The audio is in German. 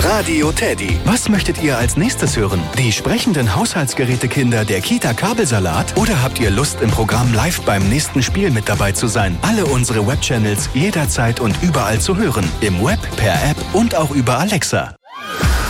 Radio Teddy. Was möchtet ihr als nächstes hören? Die sprechenden Haushaltsgerätekinder der Kita Kabelsalat? Oder habt ihr Lust, im Programm live beim nächsten Spiel mit dabei zu sein? Alle unsere Webchannels jederzeit und überall zu hören. Im Web, per App und auch über Alexa.